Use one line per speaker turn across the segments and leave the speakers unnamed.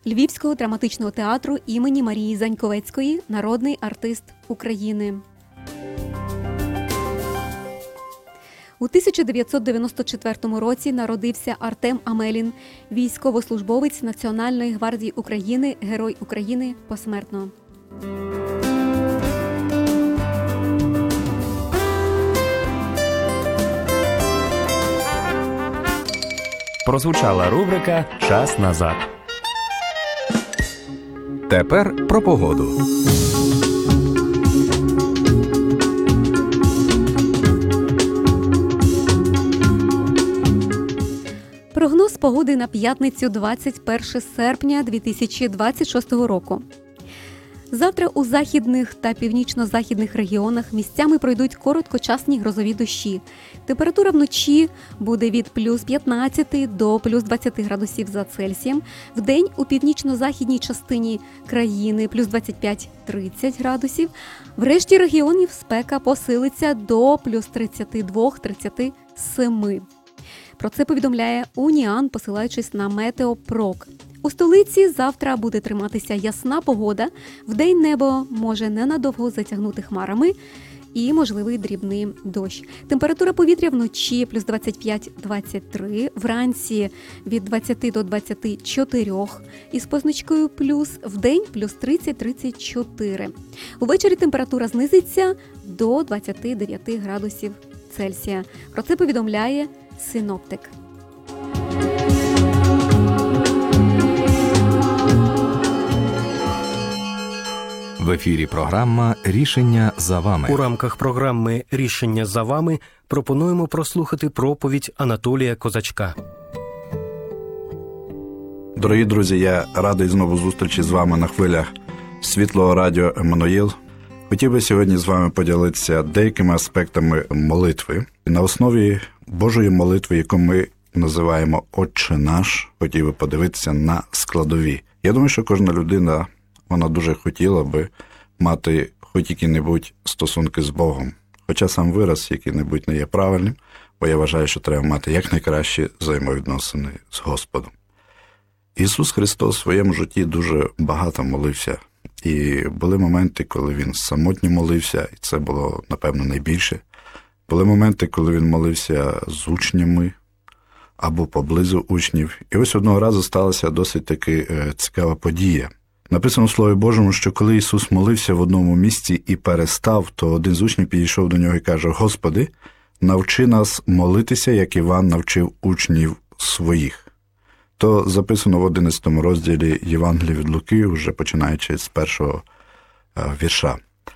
Львівського драматичного театру імені Марії Заньковецької, народний артист України. У 1994 році народився Артем Амелін, військовослужбовець Національної гвардії України, Герой України посмертно.
Прозвучала рубрика «Час назад».
Тепер про погоду.
Прогноз погоди на п'ятницю 21 серпня 2026 року. Завтра у західних та північно-західних регіонах місцями пройдуть короткочасні грозові дощі. Температура вночі буде від плюс 15 до плюс 20 градусів за Цельсієм. Вдень у північно-західній частині країни плюс 25-30 градусів. В решті регіонів спека посилиться до плюс 32-37. Про це повідомляє Уніан, посилаючись на Метеопрок. У столиці завтра буде триматися ясна погода. Вдень небо може ненадовго затягнути хмарами і можливий дрібний дощ. Температура повітря вночі плюс 25-23, вранці від 20 до 24 із позначкою плюс, вдень плюс 30-34. Увечері температура знизиться до 29 градусів Цельсія. Про це повідомляє синоптик.
В ефірі програма «Рішення за вами».
У рамках програми «Рішення за вами» пропонуємо прослухати проповідь Анатолія Козачка.
Дорогі друзі, я радий знову зустрічі з вами на хвилях Світлого радіо Еммануїл. Хотів би сьогодні з вами поділитися деякими аспектами молитви. На основі Божої молитви, яку ми називаємо «Отче наш», хотів би подивитися на складові. Я думаю, що кожна людина, вона дуже хотіла би мати хоч які-небудь стосунки з Богом. Хоча сам вираз який-небудь не є правильним, бо я вважаю, що треба мати якнайкращі взаємовідносини з Господом. Ісус Христос в своєму житті дуже багато молився. І були моменти, коли Він самотньо молився, і це було, напевно, найбільше. Були моменти, коли Він молився з учнями або поблизу учнів. І ось одного разу сталася досить таки цікава подія. Написано в Слові Божому, що коли Ісус молився в одному місці і перестав, то один з учнів підійшов до Нього і каже: «Господи, навчи нас молитися, як Іван навчив учнів своїх». То записано в 11 розділі Євангелія від Луки, вже починаючи з першого вірша.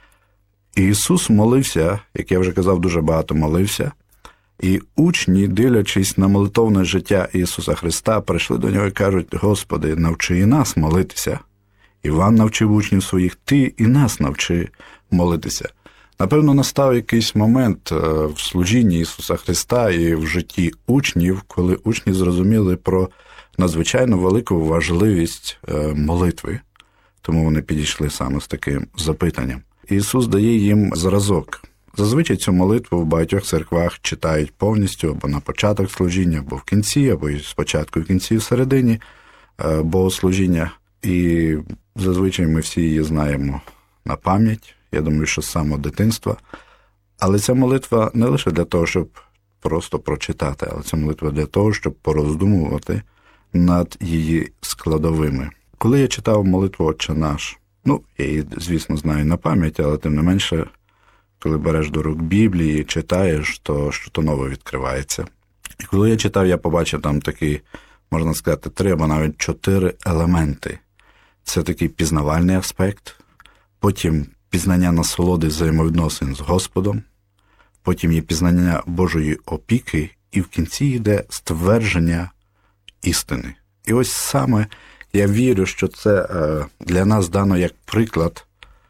І Ісус молився, як я вже казав, дуже багато молився, і учні, дивлячись на молитовне життя Ісуса Христа, прийшли до Нього і кажуть: «Господи, навчи і нас молитися. Іван навчив учнів своїх, Ти і нас навчи молитися». Напевно, настав якийсь момент в служінні Ісуса Христа і в житті учнів, коли учні зрозуміли про надзвичайно велику важливість молитви, тому вони підійшли саме з таким запитанням. Ісус дає їм зразок. Зазвичай цю молитву в багатьох церквах читають повністю або на початок служіння, або в кінці, або і спочатку, в кінці, в середині богослужіння. І зазвичай ми всі її знаємо на пам'ять, я думаю, що з самого дитинства. Але ця молитва не лише для того, щоб просто прочитати, але це молитва для того, щоб пороздумувати над її складовими. Коли я читав молитву «Отче наш», я її, звісно, знаю на пам'ять, але тим не менше, коли береш до рук Біблії, читаєш, то що-то нове відкривається. І коли я читав, я побачив там такі, можна сказати, 3 або навіть 4 елементи. Це такий пізнавальний аспект, потім пізнання насолоди взаємовідносин з Господом, потім є пізнання Божої опіки, і в кінці йде ствердження істини. І ось саме я вірю, що це для нас дано як приклад,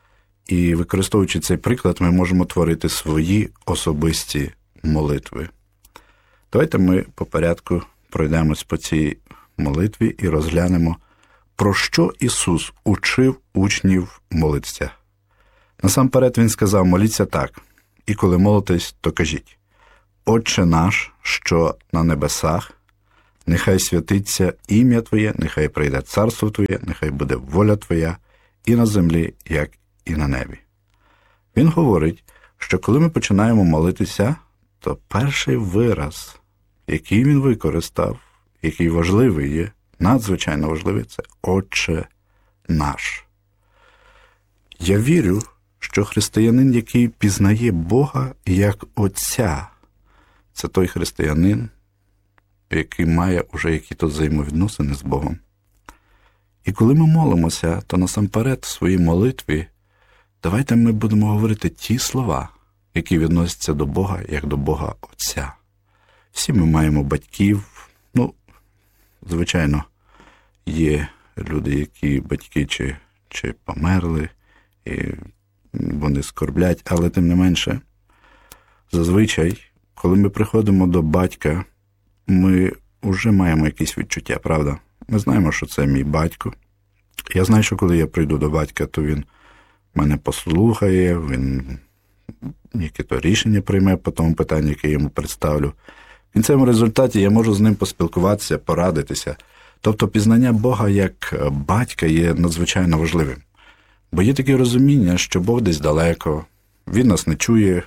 і використовуючи цей приклад, ми можемо творити свої особисті молитви. Давайте ми по порядку пройдемось по цій молитві і розглянемо, про що Ісус учив учнів молитися. Насамперед Він сказав: моліться так, і коли молитесь, то кажіть: «Отче наш, що на небесах, Нехай святиться ім'я Твоє, нехай прийде царство Твоє, нехай буде воля Твоя і на землі, як і на небі. Він говорить, що коли ми починаємо молитися, то перший вираз, який він використав, який важливий є, надзвичайно важливий, це «Отче наш». Я вірю, що християнин, який пізнає Бога як Отця, це той християнин, який має уже які-то взаємовідносини з Богом. І коли ми молимося, то насамперед в своїй молитві давайте ми будемо говорити ті слова, які відносяться до Бога, як до Бога Отця. Всі ми маємо батьків, звичайно, є люди, які батьки чи померли, і вони скорблять, але тим не менше, зазвичай, коли ми приходимо до батька, ми вже маємо якісь відчуття, правда? Ми знаємо, що це мій батько. Я знаю, що коли я прийду до батька, то він мене послухає, він яке-то рішення прийме по тому питанню, яке я йому представлю. В кінцевому результаті я можу з ним поспілкуватися, порадитися. Тобто пізнання Бога як батька є надзвичайно важливим. Бо є таке розуміння, що Бог десь далеко, він нас не чує,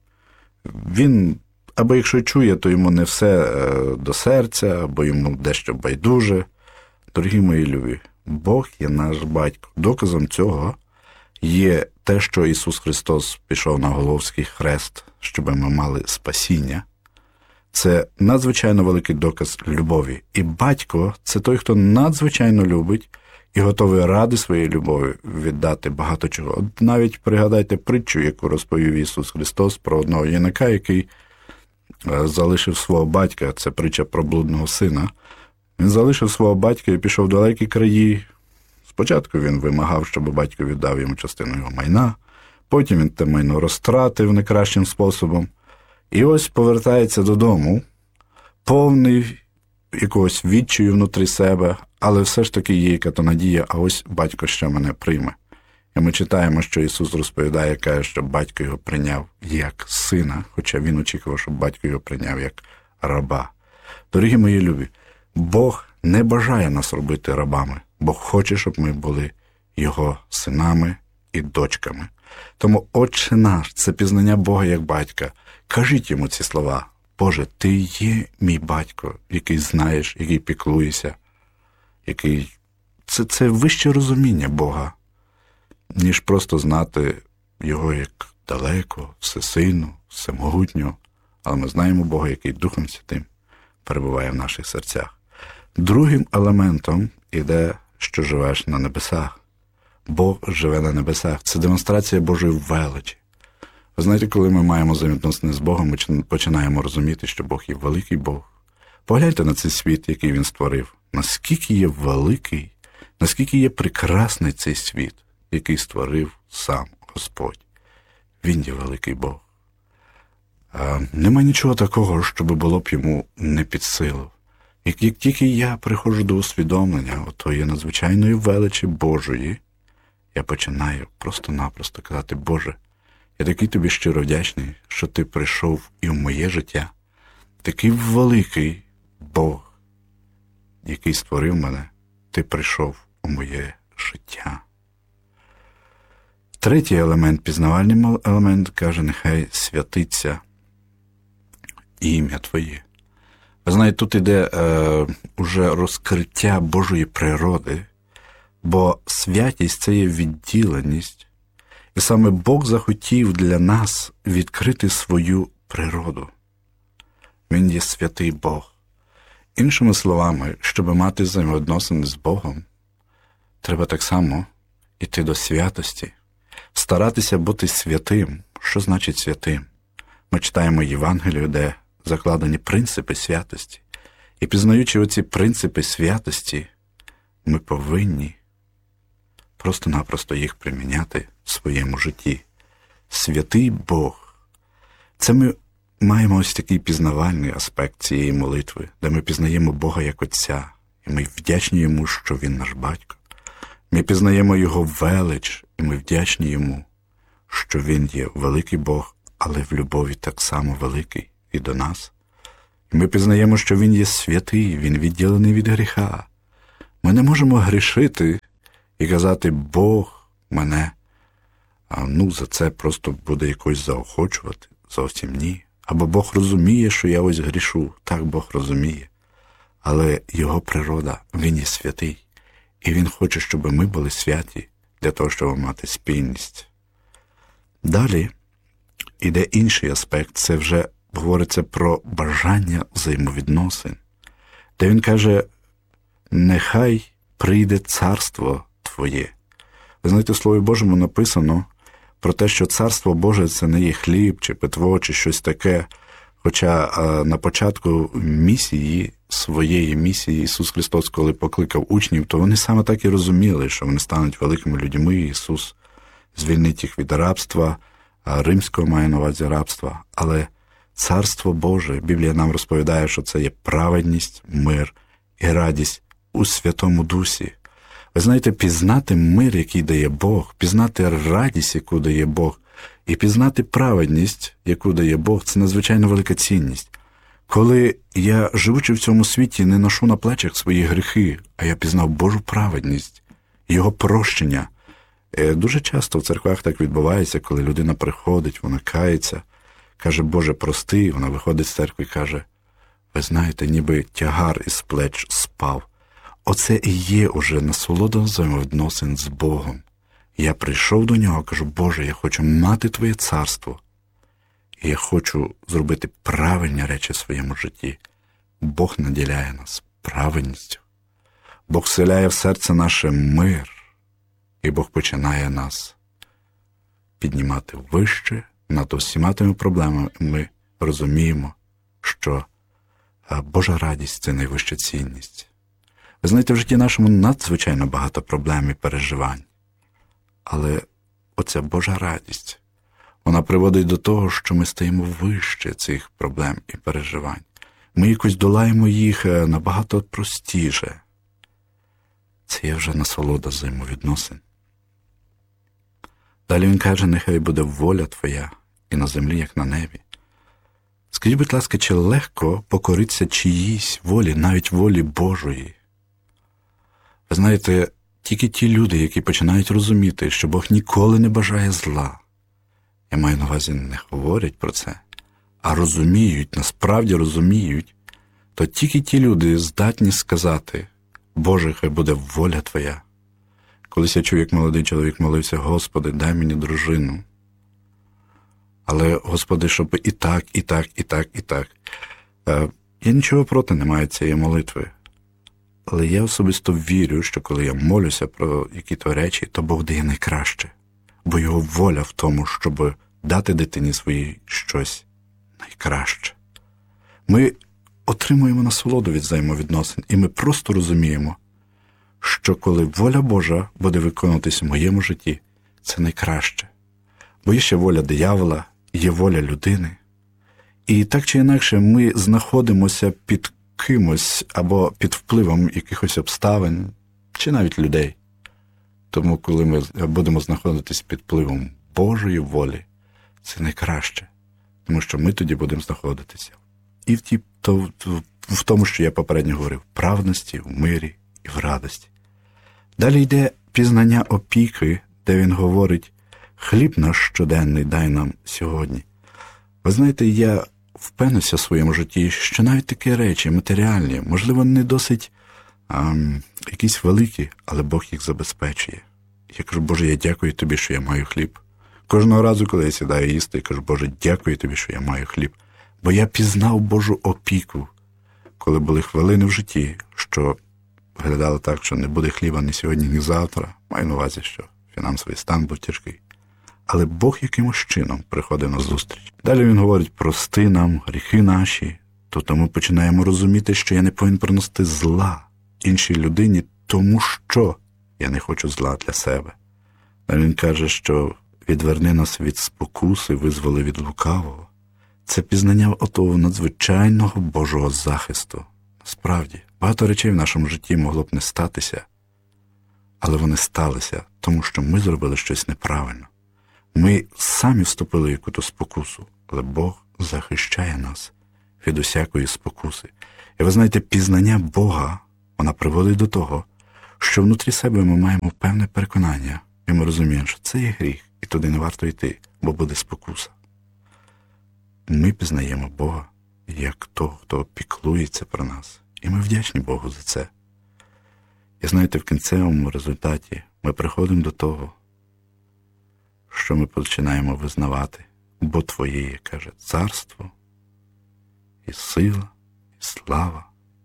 він, або якщо чує, то йому не все до серця, або йому дещо байдуже. Дорогі мої любі, Бог є наш батько. Доказом цього є те, що Ісус Христос пішов на Голгофський хрест, щоб ми мали спасіння. Це надзвичайно великий доказ любові. І батько – це той, хто надзвичайно любить і готовий ради своєї любові віддати багато чого. От навіть пригадайте притчу, яку розповів Ісус Христос про одного юнака, який залишив свого батька. Це притча про блудного сина. Він залишив свого батька і пішов в далекі краї. Спочатку він вимагав, щоб батько віддав йому частину його майна, потім він те майно розтратив не кращим способом. І ось повертається додому, повний якогось відчаю внутрі себе, але все ж таки є яка-то надія, а ось батько ще мене прийме. І ми читаємо, що Ісус розповідає, каже, що батько його прийняв як сина, хоча він очікував, щоб батько його прийняв як раба. Дорогі мої любі, Бог не бажає нас робити рабами. Бог хоче, щоб ми були Його синами і дочками. Тому Отче наш – це пізнання Бога як батька. Кажіть йому ці слова. Боже, Ти є мій батько, який знаєш, який піклуєшся, який... Це вище розуміння Бога, ніж просто знати Його як далеко, всесильну, всемогутнього. Але ми знаємо Бога, який Духом Святим перебуває в наших серцях. Другим елементом іде, що живеш на небесах. Бог живе на небесах. Це демонстрація Божої величі. Ви знаєте, коли ми маємо взаємовідносини з Богом, ми починаємо розуміти, що Бог є великий Бог. Погляньте на цей світ, який Він створив. Наскільки є великий, наскільки є прекрасний цей світ, який створив сам Господь. Він є великий Бог. Нема нічого такого, що було б йому не під силу. Як тільки я приходжу до усвідомлення отої надзвичайної величі Божої, я починаю просто-напросто казати: Боже, я такий тобі щиро вдячний, що ти прийшов і в моє життя. Такий великий Бог, який створив мене, ти прийшов у моє життя. Третій елемент, пізнавальний елемент, каже: нехай святиться ім'я Твоє. Ви знаєте, тут іде уже розкриття Божої природи, бо святість – це є відділеність. І саме Бог захотів для нас відкрити свою природу. Він є святий Бог. Іншими словами, щоб мати взаємовідносини з Богом, треба так само йти до святості, старатися бути святим. Що значить святим? Ми читаємо Євангелію, де закладені принципи святості. І пізнаючи оці принципи святості, ми повинні просто-напросто їх приміняти в своєму житті. Святий Бог. Це ми маємо ось такий пізнавальний аспект цієї молитви, де ми пізнаємо Бога як Отця, і ми вдячні Йому, що Він наш батько. Ми пізнаємо Його велич, і ми вдячні Йому, що Він є великий Бог, але в любові так само великий і до нас, Ми пізнаємо, що Він є святий, Він відділений від гріха. Ми не можемо грішити і казати «Бог мене», за це просто буде якось заохочувати. Зовсім ні. Або Бог розуміє, що я ось грішу. Так, Бог розуміє. Але Його природа, Він є святий. І Він хоче, щоб ми були святі для того, щоб мати спільність. Далі іде інший аспект. Це вже говориться про бажання взаємовідносин. Де Він каже, нехай прийде царство Твоє. Ви знаєте, в Слові Божому написано про те, що Царство Боже – це не є хліб, чи питво, чи щось таке. Хоча на початку своєї місії Ісус Христос, коли покликав учнів, то вони саме так і розуміли, що вони стануть великими людьми, Ісус звільнить їх від рабства, римського має на увазі рабства. Але Царство Боже, Біблія нам розповідає, що це є праведність, мир і радість у Святому Дусі. Ви знаєте, пізнати мир, який дає Бог, пізнати радість, яку дає Бог, і пізнати праведність, яку дає Бог, це надзвичайно велика цінність. Коли я, живучи в цьому світі, не ношу на плечах свої гріхи, а я пізнав Божу праведність, Його прощення. Дуже часто в церквах так відбувається, коли людина приходить, вона кається, каже, Боже, прости, і вона виходить з церкви і каже, ви знаєте, ніби тягар із плеч спав. Оце і є уже насолода взаємовідносин з Богом. Я прийшов до Нього, кажу, Боже, я хочу мати Твоє царство. І я хочу зробити правильні речі в своєму житті. Бог наділяє нас праведністю. Бог вселяє в серце наше мир. І Бог починає нас піднімати вище над усіма тими проблемами. Ми розуміємо, що Божа радість – це найвища цінність. Ви знаєте, в житті нашому надзвичайно багато проблем і переживань. Але оця Божа радість, вона приводить до того, що ми стаємо вище цих проблем і переживань. Ми якось долаємо їх набагато простіше. Це є вже насолода взаємовідносин. Далі він каже, нехай буде воля Твоя і на землі, як на небі. Скажіть, будь ласка, чи легко покоритися чиїсь волі, навіть волі Божої? Ви знаєте, тільки ті люди, які починають розуміти, що Бог ніколи не бажає зла, я маю на увазі, не говорять про це, а розуміють, насправді розуміють, то тільки ті люди здатні сказати, Боже, хай буде воля Твоя. Колись я чув, як молодий чоловік молився, Господи, дай мені дружину. Але, Господи, щоб і так, і так, і так, і так. Я нічого проти не маю цієї молитви. Але я особисто вірю, що коли я молюся про які-то речі, то Бог дає найкраще. Бо Його воля в тому, щоб дати дитині своїй щось найкраще. Ми отримуємо насолоду від взаємовідносин, і ми просто розуміємо, що коли воля Божа буде виконуватись в моєму житті, це найкраще. Бо є ще воля диявола, є воля людини. І так чи інакше ми знаходимося під кимось або під впливом якихось обставин, чи навіть людей. Тому, коли ми будемо знаходитись під впливом Божої волі, це найкраще. Тому що ми тоді будемо знаходитися і в тому, що я попередньо говорив, в праведності, в мирі і в радості. Далі йде пізнання опіки, де він говорить, хліб наш щоденний дай нам сьогодні. Ви знаєте, я впевнився в своєму житті, що навіть такі речі матеріальні, можливо, не досить якісь великі, але Бог їх забезпечує. Я кажу, Боже, я дякую Тобі, що я маю хліб. Кожного разу, коли я сідаю їсти, я кажу, Боже, дякую Тобі, що я маю хліб. Бо я пізнав Божу опіку, коли були хвилини в житті, що виглядало так, що не буде хліба ні сьогодні, ні завтра. Маю на увазі, що фінансовий стан був тяжкий. Але Бог якимось чином приходив на зустріч. Далі він говорить, прости нам гріхи наші. Тобто ми починаємо розуміти, що я не повинен приносити зла іншій людині, тому що я не хочу зла для себе. Далі він каже, що відверни нас від спокуси, визволи від лукавого. Це пізнання отого надзвичайного Божого захисту. Справді, багато речей в нашому житті могло б не статися, але вони сталися, тому що ми зробили щось неправильно. Ми самі вступили в якусь спокусу, але Бог захищає нас. від усякої спокуси. І ви знаєте, пізнання Бога, вона приводить до того, що внутрі себе ми маємо певне переконання, і ми розуміємо, що це є гріх, і туди не варто йти, бо буде спокуса. Ми пізнаємо Бога як того, хто піклується про нас, і ми вдячні Богу за це. І знаєте, в кінцевому результаті ми приходимо до того, що ми починаємо визнавати, бо Твоє є, каже, царство, і сила, і слава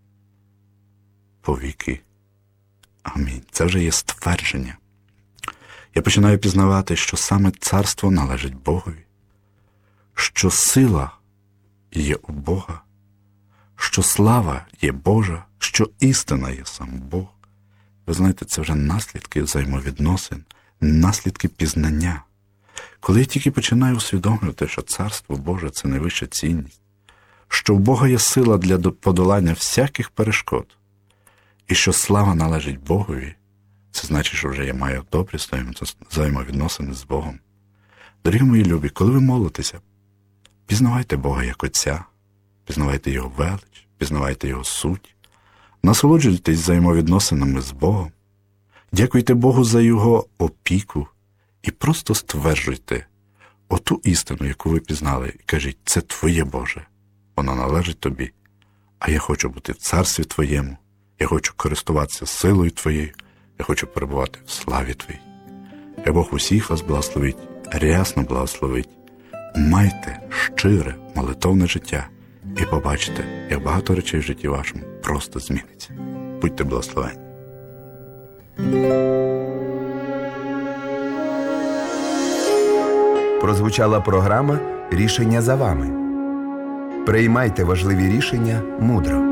повіки. Амінь. Це вже є ствердження. Я починаю пізнавати, що саме царство належить Богові, що сила є у Бога, що слава є Божа, що істина є сам Бог. Ви знаєте, це вже наслідки взаємовідносин, наслідки пізнання. Коли я тільки починаю усвідомлювати, що Царство Боже – це найвища цінність, що в Бога є сила для подолання всяких перешкод, і що слава належить Богові, це значить, що вже я маю добрі взаємовідносини з Богом. Дорогі мої любі, коли ви молитеся, пізнавайте Бога як Отця, пізнавайте Його велич, пізнавайте Його суть, насолоджуйтесь взаємовідносинами з Богом, дякуйте Богу за Його опіку і просто стверджуйте оту істину, яку ви пізнали, і кажіть, це Твоє Боже, воно належить Тобі, а я хочу бути в Царстві Твоєму, я хочу користуватися силою Твоєю, я хочу перебувати в славі Твоїй. Хай Бог усіх вас благословить, рясно благословить. Майте щире молитовне життя і побачите, як багато речей в житті вашому просто зміниться. Будьте благословені.
Прозвучала програма «Рішення за вами». Приймайте важливі рішення мудро.